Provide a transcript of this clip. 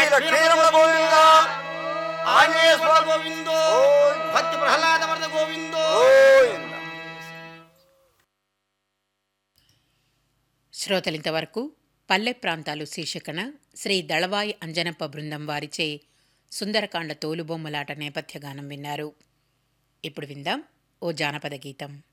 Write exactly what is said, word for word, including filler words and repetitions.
లక్ష్మీరమణ గోవింద, ఆంజనేయ స్వామి గోవిందో, భక్తి ప్రహ్లాద వరద గోవిందో. శ్రోతలింతవరకు పల్లె ప్రాంతాలు శీర్షికన శ్రీ దళవాయి అంజనప్ప బృందం వారిచే సుందరకాండ తోలుబొమ్మలాట నేపథ్య గానం విన్నారు. ఇప్పుడు విందాం ఓ జానపద గీతం.